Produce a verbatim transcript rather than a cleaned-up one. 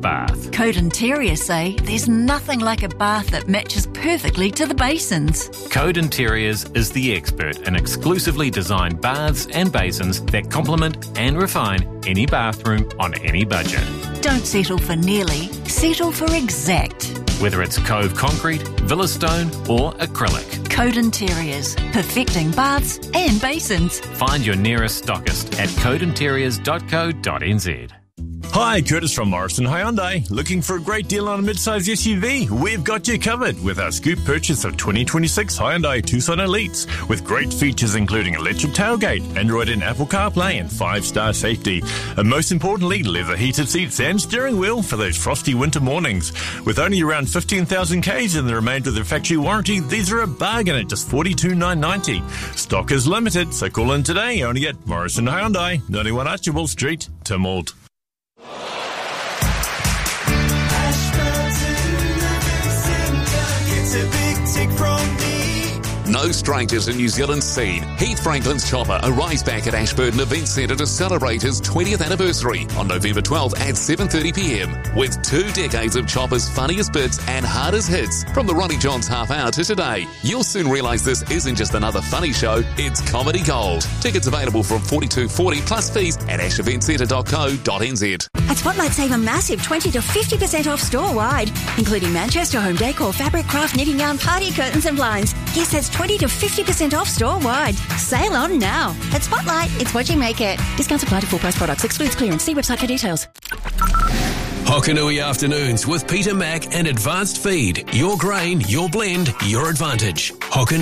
bath. Code Interior say there's nothing like a bath that matches perfectly to the basins. Code Interiors is the expert in exclusively designed baths and basins that complement and refine any bathroom on any budget. Don't settle for nearly, settle for exact. Whether it's Cove Concrete, Villa Stone or acrylic. Code Interiors, perfecting baths and basins. Find your nearest stockist at code interiors dot co dot n z. Hi, Curtis from Morrison Hyundai. Looking for a great deal on a midsize S U V? We've got you covered with our scoop purchase of twenty twenty-six Hyundai Tucson Elites with great features including electric tailgate, Android and Apple CarPlay and five-star safety. And most importantly, leather heated seats and steering wheel for those frosty winter mornings. With only around fifteen thousand kays and the remainder of their factory warranty, these are a bargain at just forty-two thousand nine hundred ninety dollars. Stock is limited, so call in today only at Morrison Hyundai, ninety-one Archibald Street, Tynwald. No stranger to New Zealand's scene, Heath Franklin's Chopper arrives back at Ashburton Event Centre to celebrate his twentieth anniversary on November twelfth at seven thirty p m. With two decades of Chopper's funniest bits and hardest hits from the Ronnie Johns half hour to today. You'll soon realise this isn't just another funny show, it's comedy gold. Tickets available from forty-two forty plus fees at ash event centre dot co dot n z. At Spotlight, save a massive twenty to fifty percent off store-wide, including Manchester home decor, fabric, craft, knitting yarn, party curtains and blinds. Yes, that's twenty to fifty percent off store-wide. Sail on now. At Spotlight, it's what you make it. Discounts apply to full-price products. Excludes clearance. See website for details. Hokanui Afternoons with Peter Mack and Advanced Feed. Your grain, your blend, your advantage. Hokanui.